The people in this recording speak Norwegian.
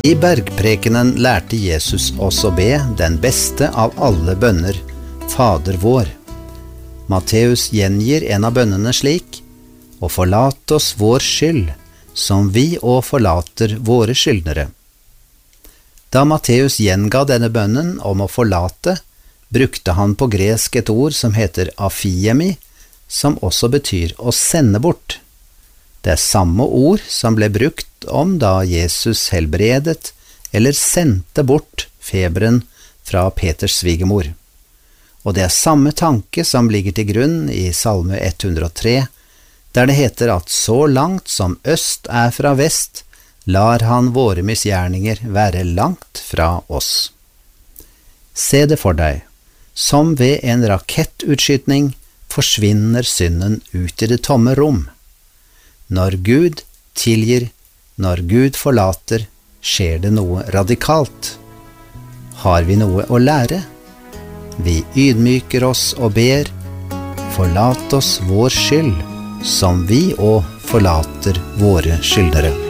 I bergprekenen lærte Jesus oss å be den beste av alle bønner, Fader vår. Matteus gjengir en av bønnene slik: «Og forlat oss vår skyld, som vi og forlater våre skyldnere.» Da Matteus gjenga denne bønnen om å forlate, brukte han på gresk et ord som heter afiemi, som også betyr å sende bort. Det er samme ord som ble brukt om da Jesus helbredet eller sendte bort feberen fra Peters svigermor. Og det er samme tanke som ligger til grunn i Salme 103, der det heter at så langt som øst er fra vest, lar han våre misgjerninger være langt fra oss. Se det for deg, som ved en rakettutskytning forsvinner synden ut i det tomme rom. Når Gud tilgir, når Gud forlater, skjer det noe radikalt. Har vi noe å lære? Vi ydmyker oss og ber: forlat oss vår skyld, som vi og forlater våre skyldnere.